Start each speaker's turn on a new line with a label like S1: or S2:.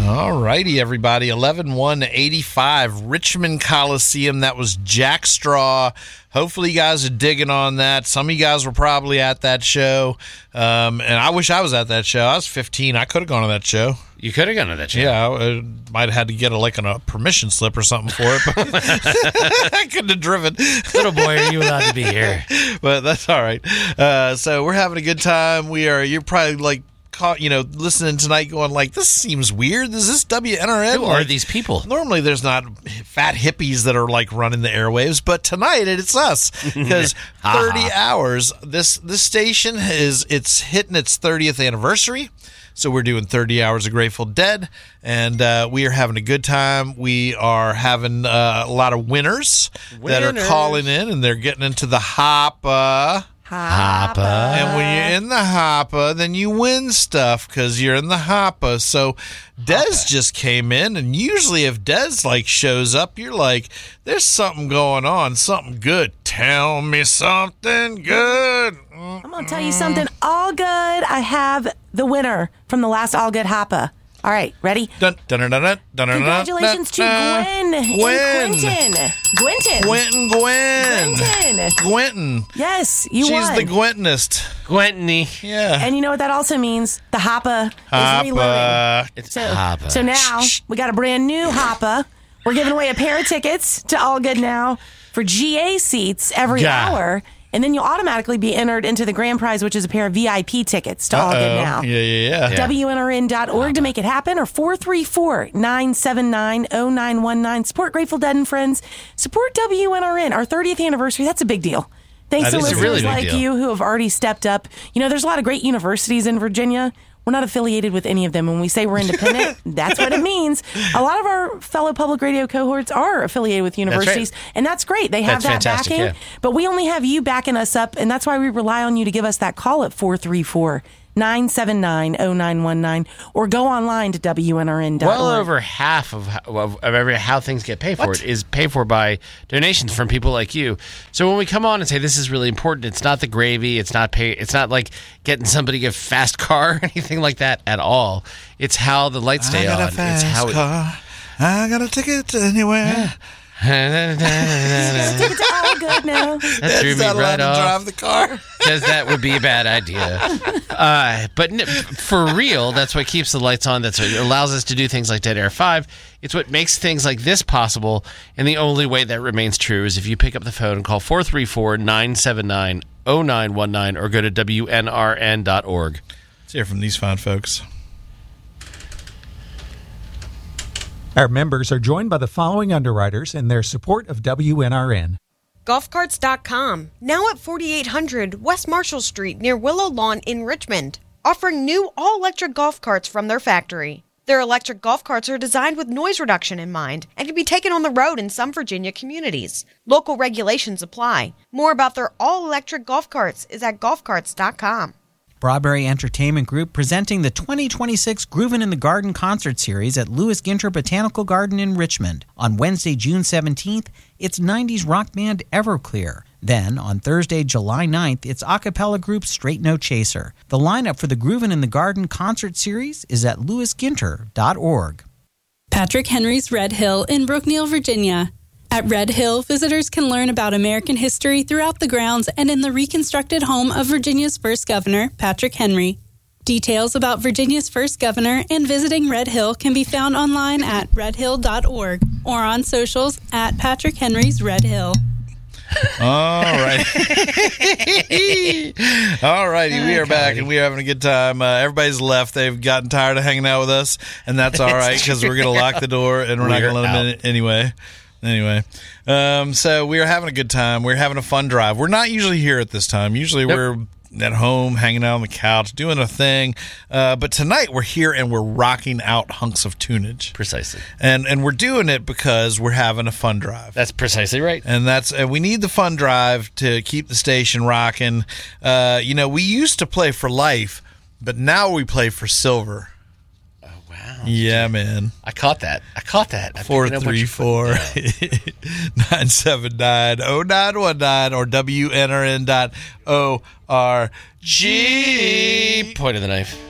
S1: All righty, everybody. 11-1-85, Richmond Coliseum. That was Jack Straw. Hopefully you guys are digging on that. Some of you guys were probably at that show. And I wish I was at that show. I was 15. I could have gone to that show.
S2: You could have gone to that show.
S1: Yeah, I might have had to get a permission slip or something for it. But I couldn't have driven.
S2: Little boy, are you allowed to be here?
S1: But that's all right. So we're having a good time. You're probably like, listening tonight going like, this seems weird. Is this WNRN?
S2: Who are these people?
S1: Normally there's not fat hippies that are like running the airwaves, but tonight it's us because 30 hours. This station it's hitting its 30th anniversary. So we're doing 30 hours of Grateful Dead, and we are having a good time. We are having a lot of winners that are calling in, and they're getting into the Hoppa. And when you're in the Hoppa, then you win stuff because you're in the Hoppa. So Dez just came in, and usually if Dez shows up, you're like, there's something going on, something good. Tell me something good.
S3: I'm going to tell you something all good. I have the winner from the last All Good Hoppa. All right, ready? Congratulations to Gwen and Quentin. Gwentin. Yes, you won.
S1: She's the Gwentinist.
S2: Gwentiny.
S1: Yeah.
S3: And you know what that also means? The Hoppa is reloading.
S2: It's Hoppa.
S3: So now we got a brand new Hoppa. We're giving away a pair of tickets to All Good Now for GA seats every hour. And then you'll automatically be entered into the grand prize, which is a pair of VIP tickets to All Good Now.
S1: Yeah.
S3: WNRN.org to make it happen, or 434-979-0919. Support Grateful Dead and Friends. Support WNRN. Our 30th anniversary, that's a big deal. Thanks to listeners like you who have already stepped up. There's a lot of great universities in Virginia. We're not affiliated with any of them. When we say we're independent, that's what it means. A lot of our fellow public radio cohorts are affiliated with universities, and that's great. They have that backing, but we only have you backing us up, and that's why we rely on you to give us that call at 434-979-0919, or go online to WNRN.org.
S2: Well over half of how things get paid for is paid for by donations from people like you. So when we come on and say this is really important, it's not the gravy, it's not like getting somebody a fast car or anything like that at all. It's how the lights stay on.
S1: It's how car. I got a ticket anywhere.
S3: It's all good now.
S2: That threw me right off.
S1: Drive the car
S2: because that would be a bad idea. But for real, that's what keeps the lights on. That's what allows us to do things like Dead Air 5. It's what makes things like this possible. And the only way that remains true is if you pick up the phone and call 434-979-0919 or go to WNRN.org.
S1: Let's hear from these fine folks.
S4: Our members are joined by the following underwriters in their support of WNRN.
S5: Golfcarts.com, now at 4800 West Marshall Street near Willow Lawn in Richmond, offering new all-electric golf carts from their factory. Their electric golf carts are designed with noise reduction in mind and can be taken on the road in some Virginia communities. Local regulations apply. More about their all-electric golf carts is at golfcarts.com.
S6: Strawberry Entertainment Group presenting the 2026 Groovin' in the Garden concert series at Lewis Ginter Botanical Garden in Richmond. On Wednesday, June 17th, it's 90s rock band Everclear. Then, on Thursday, July 9th, it's a cappella group Straight No Chaser. The lineup for the Groovin' in the Garden concert series is at lewisginter.org.
S7: Patrick Henry's Red Hill in Brookneal, Virginia. At Red Hill, visitors can learn about American history throughout the grounds and in the reconstructed home of Virginia's first governor, Patrick Henry. Details about Virginia's first governor and visiting Red Hill can be found online at redhill.org or on socials at Patrick Henry's Red Hill.
S1: All right. All righty. We are back, and we are having a good time. Everybody's left. They've gotten tired of hanging out with us, and that's all right because we're going to lock the door, and we're not going to let them in anyway. So we are having a good time. We're having a fun drive. We're not usually here at this time. Usually we're at home, hanging out on the couch, doing a thing. But tonight we're here and we're rocking out hunks of tunage.
S2: Precisely.
S1: And we're doing it because we're having a fun drive.
S2: That's precisely right.
S1: And we need the fun drive to keep the station rocking. We used to play for life, but now we play for silver. Yeah, man.
S2: I caught that.
S1: 434-979-0919 or WNRN.org.
S2: Point of the knife.